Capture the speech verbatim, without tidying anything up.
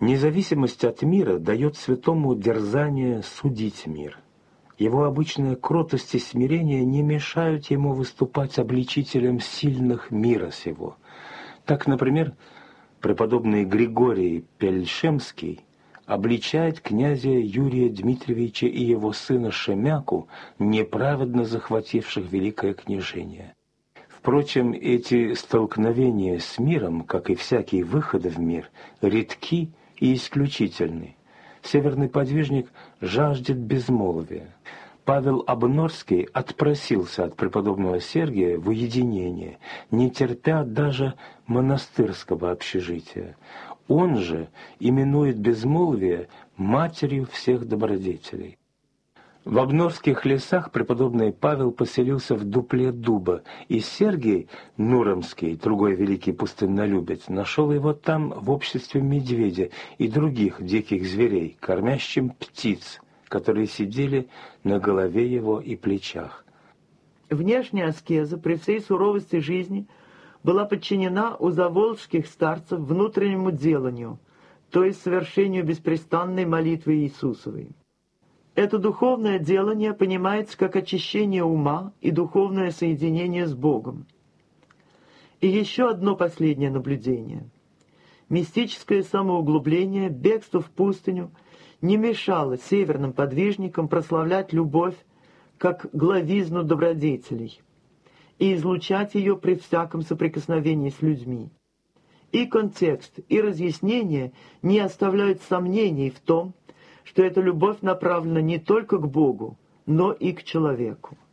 Независимость от мира дает святому дерзание судить мир. Его обычная кротость и смирение не мешают ему выступать обличителем сильных мира сего. Так, например, преподобный Григорий Пельшемский обличает князя Юрия Дмитриевича и его сына Шемяку, неправедно захвативших великое княжение. Впрочем, эти столкновения с миром, как и всякий выход в мир, редки и исключительны. Северный подвижник жаждет безмолвия. Павел Обнорский отпросился от преподобного Сергия в уединение, не терпя даже монастырского общежития. Он же именует безмолвие матерью всех добродетелей. В Обнорских лесах преподобный Павел поселился в дупле дуба, и Сергий Нуромский, другой великий пустыннолюбец, нашел его там в обществе медведя и других диких зверей, кормящим птиц, которые сидели на голове его и плечах. Внешняя аскеза при всей суровости жизни была подчинена у заволжских старцев внутреннему деланию, то есть совершению беспрестанной молитвы Иисусовой. Это духовное делание понимается как очищение ума и духовное соединение с Богом. И еще одно последнее наблюдение. Мистическое самоуглубление, бегство в пустыню не мешало северным подвижникам прославлять любовь как главизну добродетелей и излучать ее при всяком соприкосновении с людьми. И контекст, и разъяснение не оставляют сомнений в том, что эта любовь направлена не только к Богу, но и к человеку.